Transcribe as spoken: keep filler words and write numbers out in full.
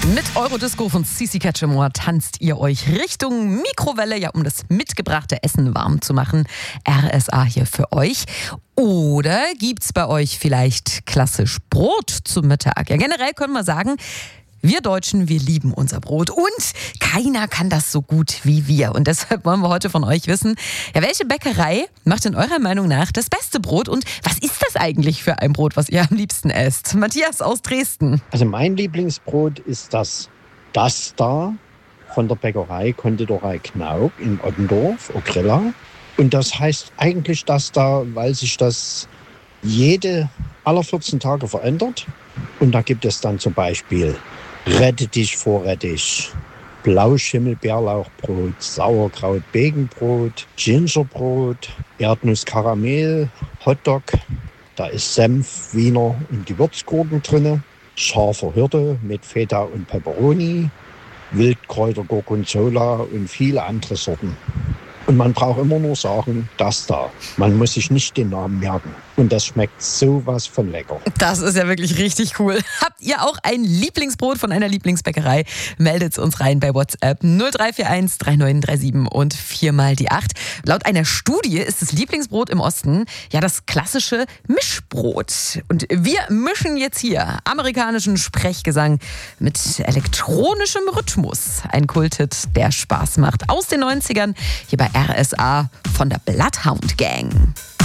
Mit Eurodisco von Cici Catchemore tanzt ihr euch Richtung Mikrowelle, ja, um das mitgebrachte Essen warm zu machen. R S A hier für euch. Oder gibt's bei euch vielleicht klassisch Brot zum Mittag? Ja, generell können wir sagen, wir Deutschen, wir lieben unser Brot und keiner kann das so gut wie wir. Und deshalb wollen wir heute von euch wissen, ja, welche Bäckerei macht in eurer Meinung nach das beste Brot und was ist das eigentlich für ein Brot, was ihr am liebsten esst? Matthias aus Dresden. Also mein Lieblingsbrot ist das Das da von der Bäckerei Konditorei Knaub in Ottendorf, Okrilla. Und das heißt eigentlich Das da, weil sich das jede, alle vierzehn Tage verändert. Und da gibt es dann zum Beispiel Rettich, Vorrettich, Blauschimmel-Bärlauchbrot, Sauerkraut, Begenbrot, Gingerbrot, Erdnuss-Karamell, Hotdog. Da ist Senf, Wiener und Gewürzgurken drin, scharfer Hirte mit Feta und Peperoni, Wildkräuter, Gorgonzola und viele andere Sorten. Und man braucht immer nur sagen, das da. Man muss sich nicht den Namen merken. Und das schmeckt sowas von lecker. Das ist ja wirklich richtig cool. Habt ihr auch ein Lieblingsbrot von einer Lieblingsbäckerei? Meldet uns rein bei WhatsApp null drei vier eins drei neun drei sieben und viermal die acht. Laut einer Studie ist das Lieblingsbrot im Osten ja das klassische Mischbrot. Und wir mischen jetzt hier amerikanischen Sprechgesang mit elektronischem Rhythmus. Ein Kulthit, der Spaß macht. Aus den neunzigern hier bei R S A von der Bloodhound Gang.